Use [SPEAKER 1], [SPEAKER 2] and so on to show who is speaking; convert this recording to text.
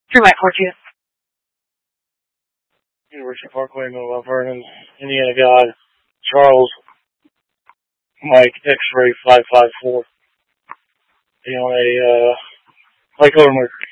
[SPEAKER 1] Through my Fortune.
[SPEAKER 2] University Parkway, Mount Vernon, Indiana God, Charles, Mike, X-Ray 554. On a Lake Overmark